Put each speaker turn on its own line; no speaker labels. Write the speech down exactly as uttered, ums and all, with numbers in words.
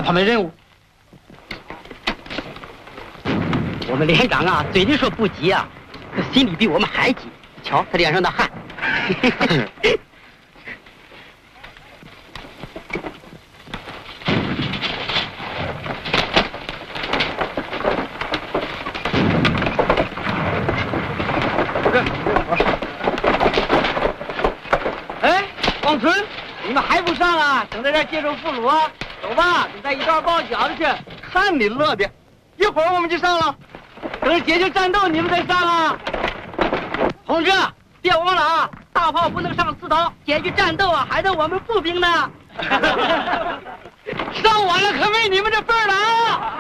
他们任务。我们连长啊，嘴里说不急啊，心里比我们还急。瞧他脸上的汗。哎，王春，你们还不上啊？等在这儿接受俘虏啊？走吧，等在一道包饺子去。
看你乐的，一会儿我们就上了。
等着解决战斗，你们再上啊！同志，别忘了啊，大炮不能上刺刀，解决战斗啊，还得我们步兵呢。上晚了可没你们这份儿了啊！